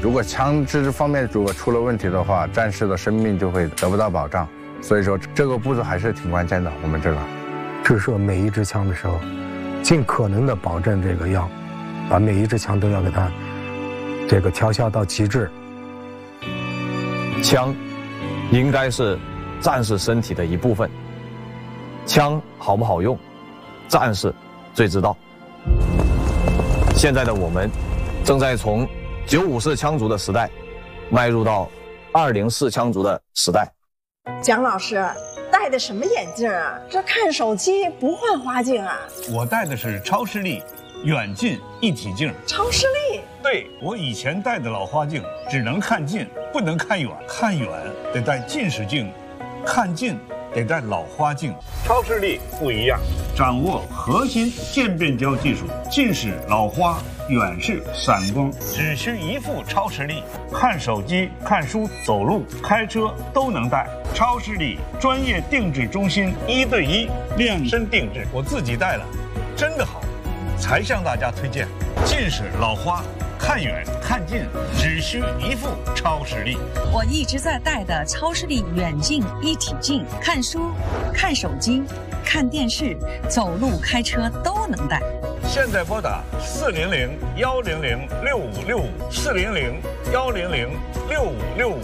如果枪支方面如果出了问题的话，战士的生命就会得不到保障。所以说这个步骤还是挺关键的。我们这个制射每一支枪的时候，尽可能的保证这个要把每一支枪都要给它这个调校到极致。 枪应该是战士身体的一部分，枪好不好用，战士最知道。现在的我们正在从954式枪族的时代迈入到204式枪族的时代。 蒋老师戴的什么眼镜啊？这看手机不换花镜啊？ 我戴的是超视力远近一体镜。 超视力？ 对，我以前戴的老花镜只能看近，不能看远，看远得戴近视镜，看近得戴老花镜。超视力不一样，掌握核心渐变焦技术，近视、老花、远视、散光，只需一副超视力，看手机、看书、走路、开车都能戴。超视力专业定制中心，1对1量身定制，我自己戴了，真的好，才向大家推荐。近视、老花，看远看近只需一副超视力。 我一直在戴的超视力远近一体镜，看书、看手机、看电视、走路、开车都能戴。 现在拨打400-100-6565，400-100-6565。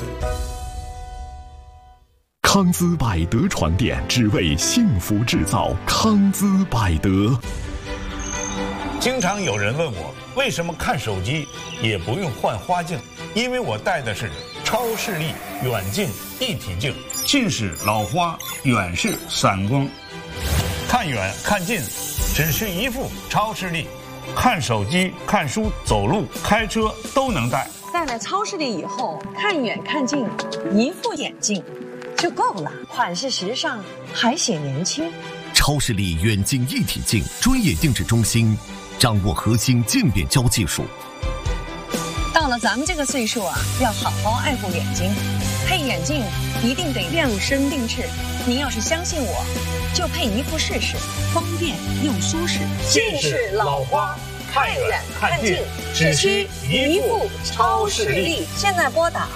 康姿百德床垫，只为幸福制造。康姿百德。 经常有人问我，为什么看手机也不用换花镜？因为我戴的是超视力远近一体镜，近视、老花、远视、散光，看远看近只需一副超视力，看手机、看书、走路、开车都能戴。 戴了超视力以后，看远看近一副眼镜就够了，款式时尚，还显年轻。 超视力远近一体镜专业定制中心，掌握核心渐变焦技术。 到了咱们这个岁数啊，要好好爱护眼睛，配眼镜一定得量身定制。您要是相信我，就配一副试试，方便又舒适。 近视、老花，看远看近只需一副超视力。 现在拨打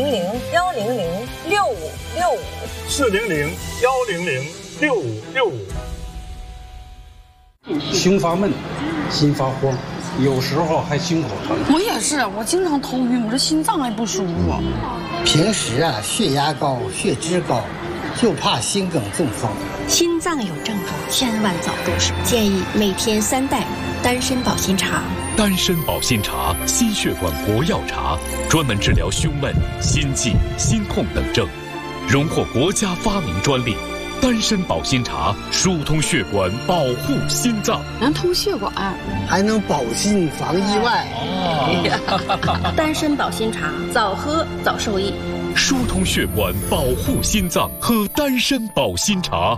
400-100-6565，400-100-6565。 心发闷，心发慌，有时候还心口疼。 我也是，我经常头晕，我这心脏还不舒服。 平时啊，血压高、血脂高，就怕心梗中风。 心脏有症状，千万早重视。建议每天3袋丹参保心茶。 丹参保心茶，心血管国药茶，专门治疗胸闷、心悸、心痛等症，荣获国家发明专利。丹参保心茶疏通血管，保护心脏， 能通血管， 还能保心防意外。 丹参保心茶，早喝早受益。 疏通血管，保护心脏，喝丹参保心茶。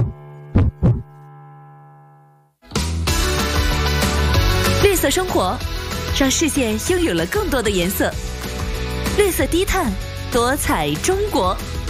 绿色生活，让世界拥有了更多的颜色。绿色低碳，多彩中国。